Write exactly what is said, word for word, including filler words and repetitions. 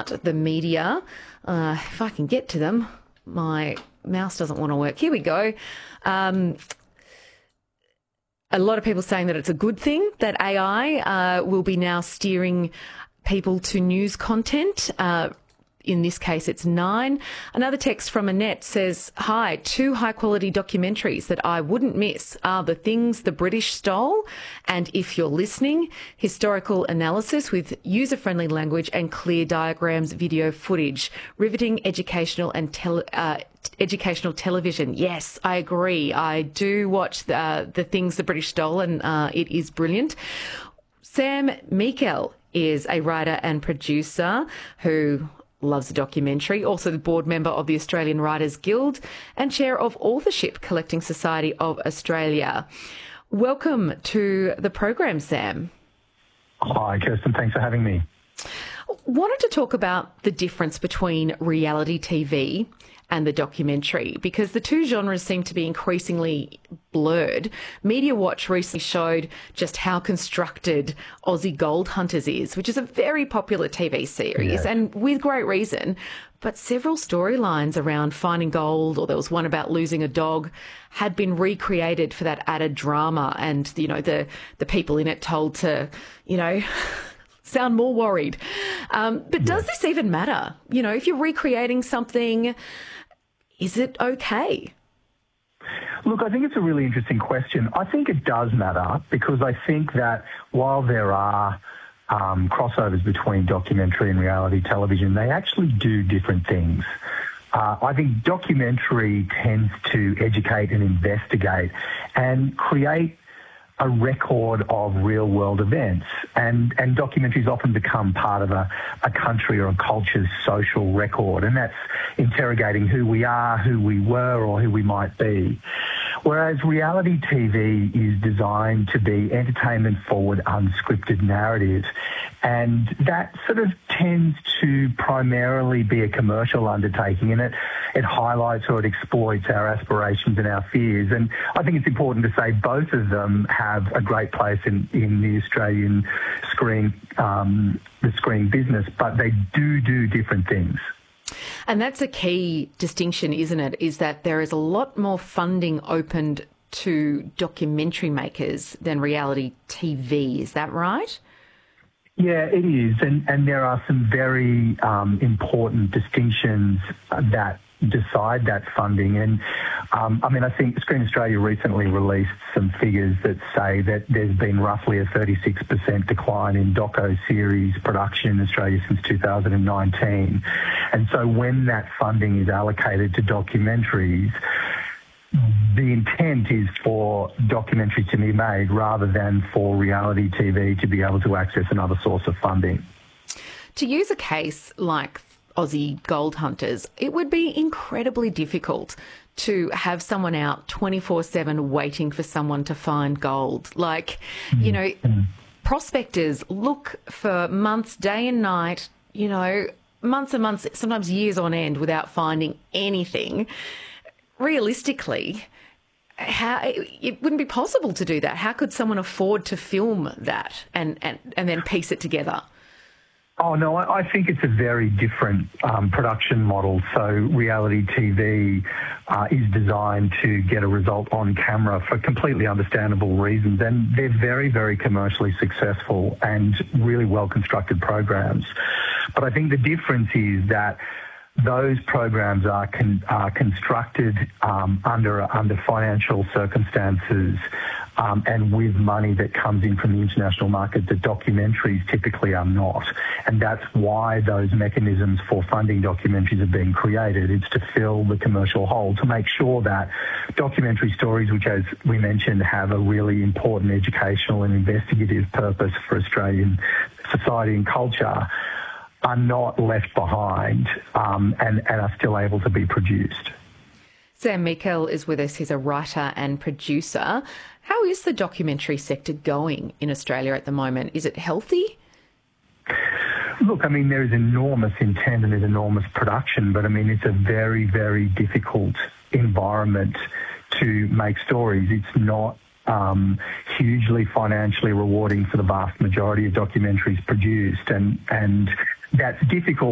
about the media. Uh, if I can get to them, my mouse doesn't want to work. Here we go. Um, a lot of people saying that it's a good thing that A I uh, will be now steering people to news content. Uh, In this case, it's Nine. Another text from Annette says, hi, two high-quality documentaries that I wouldn't miss are The Things the British Stole and If You're Listening, historical analysis with user-friendly language and clear diagrams, video footage, riveting educational and tele, uh, educational television. Yes, I agree. I do watch the, uh, the Things the British Stole and uh, it is brilliant. Sam Meikle is a writer and producer who loves a documentary, also the board member of the Australian Writers Guild and chair of Authorship Collecting Society of Australia. Welcome to the program, Sam. Hi, Kirsten. Thanks for having me. Wanted to talk about the difference between reality T V and the documentary, because the two genres seem to be increasingly blurred. Media Watch recently showed just how constructed Aussie Gold Hunters is, which is a very popular T V series, yeah. and with great reason. But several storylines around finding gold, or there was one about losing a dog, had been recreated for that added drama, and you know the the people in it told to, you know. sound more worried. Um, but does this even matter? You know, if you're recreating something, is it okay? Look, I think it's a really interesting question. I think it does matter because I think that while there are um, crossovers between documentary and reality television, they actually do different things. Uh, I think documentary tends to educate and investigate and create a record of real-world events, and, and documentaries often become part of a, a country or a culture's social record, and that's interrogating who we are, who we were, or who we might be. Whereas reality T V is designed to be entertainment-forward, unscripted narrative, and that sort of tends to primarily be a commercial undertaking, and it, it highlights or it exploits our aspirations and our fears. And I think it's important to say both of them have a great place in, in the Australian screen, um, the screen business, but they do do different things. And that's a key distinction, isn't it, is that there is a lot more funding opened to documentary makers than reality T V. Is that right? Yeah, it is. And, and there are some very um, important distinctions that decide that funding. And um, I mean, I think Screen Australia recently released some figures that say that there's been roughly a thirty-six percent decline in doco-series production in Australia since two thousand nineteen. And so when that funding is allocated to documentaries, the intent is for documentaries to be made rather than for reality T V to be able to access another source of funding. To use a case like Aussie Gold Hunters, it would be incredibly difficult to have someone out twenty-four seven waiting for someone to find gold. Like, mm-hmm. you know, mm-hmm. prospectors look for months, day and night, you know, months and months, sometimes years on end without finding anything. Realistically, how it wouldn't be possible to do that. How could someone afford to film that and, and, and then piece it together? Oh, no, I, I think it's a very different um, production model. So reality T V uh, is designed to get a result on camera for completely understandable reasons. And they're very, very commercially successful and really well-constructed programs. But I think the difference is that those programs are con- are constructed um, under under financial circumstances um, and with money that comes in from the international market that documentaries typically are not. And that's why those mechanisms for funding documentaries are being created. It's to fill the commercial hole, to make sure that documentary stories, which as we mentioned, have a really important educational and investigative purpose for Australian society and culture, are not left behind um, and, and are still able to be produced. Sam Meikle is with us. He's a writer and producer. How is the documentary sector going in Australia at the moment? Is it healthy? Look, I mean, there is enormous intent and there's enormous production, but I mean, it's a very, very difficult environment to make stories. It's not Um, hugely financially rewarding for the vast majority of documentaries produced, and and that's difficult